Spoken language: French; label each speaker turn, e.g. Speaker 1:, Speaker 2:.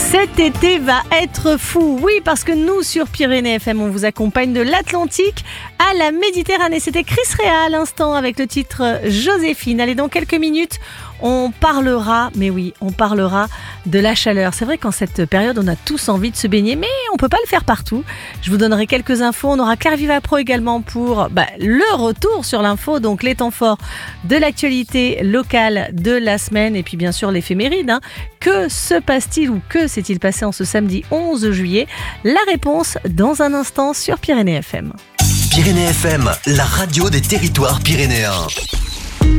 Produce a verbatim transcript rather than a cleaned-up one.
Speaker 1: Cet été va être fou, oui, parce que nous, sur Pyrénées F M, on vous accompagne de l'Atlantique à la Méditerranée. C'était Chris Rea à l'instant avec le titre Joséphine. Allez, dans quelques minutes, on parlera, mais oui, on parlera de la chaleur. C'est vrai qu'en cette période, on a tous envie de se baigner, mais on peut pas le faire partout. Je vous donnerai quelques infos. On aura Claire Viva Pro également pour bah, le retour sur l'info, donc les temps forts de l'actualité locale de la semaine et puis bien sûr l'éphéméride. Hein. Que se passe-t-il ou que s'est-il passé en ce samedi onze juillet? La réponse dans un instant sur Pyrénées F M.
Speaker 2: Pyrénées F M, la radio des territoires pyrénéens.